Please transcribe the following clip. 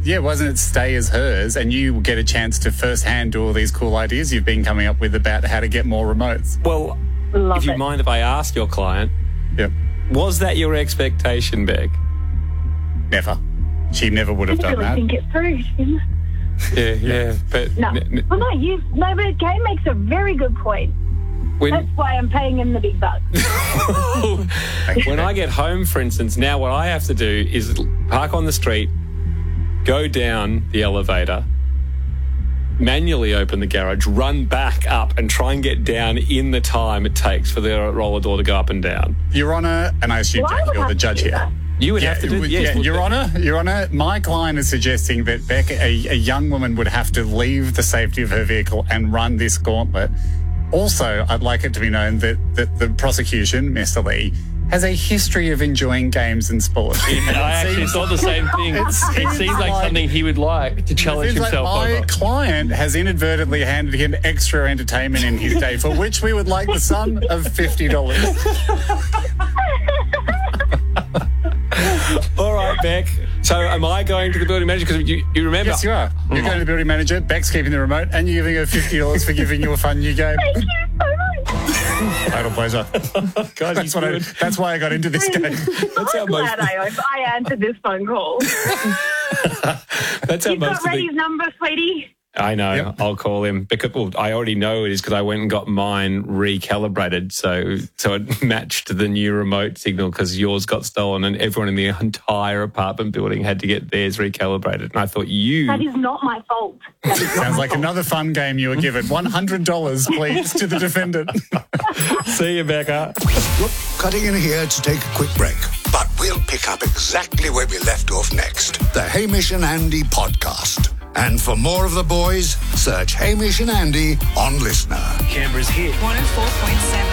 wasn't it stay as hers, and you get a chance to firsthand do all these cool ideas you've been coming up with about how to get more remotes. Well, if you mind if I ask your client, Yep. was that your expectation, Beck? Never. She never would have done really that. think it through, Tim. Yeah, but No. Well, no, but Kay makes a very good point. That's why I'm paying him the big bucks. when I get home, for instance, now what I have to do is park on the street, go down the elevator, manually open the garage, run back up and try and get down in the time it takes for the roller door to go up and down. Your Honour, and I assume Well, I Jack, would you're have the to judge do here. that. You would have to do Your Honour, my client is suggesting that Beck, a young woman, would have to leave the safety of her vehicle and run this gauntlet. Also, I'd like it to be known that the prosecution, Mr. Lee, has a history of enjoying games and sport. I actually thought the same thing. It seems like something he would like to challenge himself my over. client has inadvertently handed him extra entertainment in his day, for which we would like the sum of $50. All right, Beck. So am I going to the building manager? Because you remember... Yes, you are. You're going to the building manager, Beck's keeping the remote, and you're giving her $50 for giving you a fun new game. Thank you so much. Total pleasure. Guys, That's why I got into this game. I'm glad I answered this phone call. That's how You've most got of the... Reddy's number, sweetie. I know. Yep. I'll call him because I already know it is because I went and got mine recalibrated, so it matched the new remote signal because yours got stolen, and everyone in the entire apartment building had to get theirs recalibrated. And I thought That is not my fault. That is not Sounds my like fault. another fun game you were given. $100, please, to the defendant. see you, Becca. Cutting in here to take a quick break. But we'll pick up exactly where we left off next. The Hamish and Andy podcast. And for more of the boys, search Hamish and Andy on Listener. Canberra's hit 104.7.